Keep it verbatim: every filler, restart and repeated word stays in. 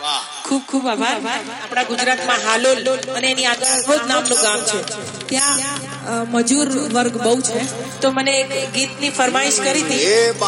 ખૂબ ખૂબ આભાર. આપણા ગુજરાતમાં હાલોલ અને એની આગળ હળવદ નામનું ગામ છે, ત્યાં અ, મજૂર વર્ગ બહુ છે, તો મને એક ગીતની ફરમાઈશ કરી હતી.